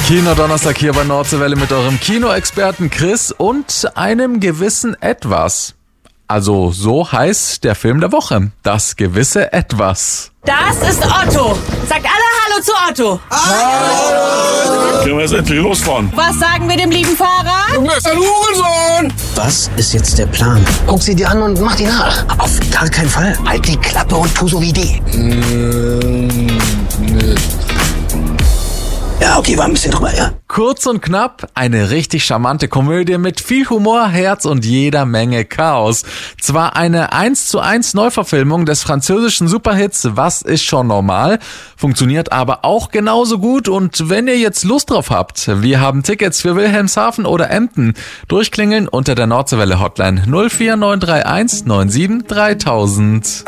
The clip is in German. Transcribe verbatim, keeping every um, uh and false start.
Kino-Donnerstag hier bei Nordseewelle mit eurem Kinoexperten Chris und einem gewissen Etwas. Also so heißt der Film der Woche. Das gewisse Etwas. Das ist Otto. Sagt alle Hallo zu Otto. Hallo. Können wir jetzt endlich losfahren? Was sagen wir dem lieben Fahrer? Du bist ein Hurensohn! Was ist jetzt der Plan? Guck sie dir an und mach die nach. Auf gar keinen Fall. Halt die Klappe und tu so wie die. Ja, okay, war ein bisschen drüber, ja. Kurz und knapp, eine richtig charmante Komödie mit viel Humor, Herz und jeder Menge Chaos. Zwar eine eins zu eins Neuverfilmung des französischen Superhits Was ist schon normal, funktioniert aber auch genauso gut und wenn ihr jetzt Lust drauf habt, wir haben Tickets für Wilhelmshaven oder Emden. Durchklingeln unter der Nordseewelle Hotline null vier neun drei eins neun sieben dreitausend.